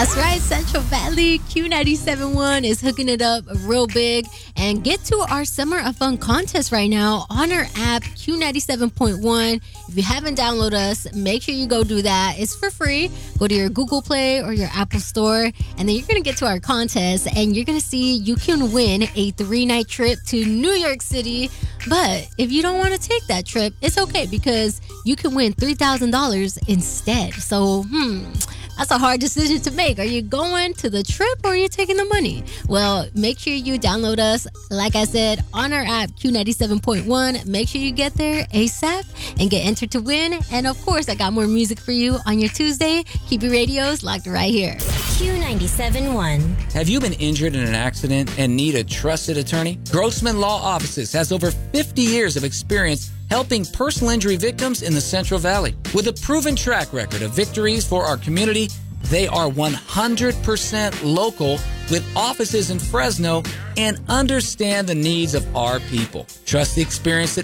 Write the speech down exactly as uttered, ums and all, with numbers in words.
That's right, Central Valley Q ninety-seven point one is hooking it up real big. And get to our Summer of Fun contest right now on our app, Q ninety-seven point one. If you haven't downloaded us, make sure you go do that. It's for free. Go to your Google Play or your Apple Store, and then you're going to get to our contest, and you're going to see you can win a three-night trip to New York City. But if you don't want to take that trip, it's okay, because you can win three thousand dollars instead. So, hmm... that's a hard decision to make. Are you going to the trip or are you taking the money? Well, make sure you download us, like I said, on our app, Q ninety-seven point one. Make sure you get there ASAP and get entered to win. And of course, I got more music for you on your Tuesday. Keep your radios locked right here. Q ninety-seven point one. Have you been injured in an accident and need a trusted attorney? Grossman Law Offices has over fifty years of experience helping personal injury victims in the Central Valley. With a proven track record of victories for our community, they are one hundred percent local with offices in Fresno and understand the needs of our people. Trust the experience that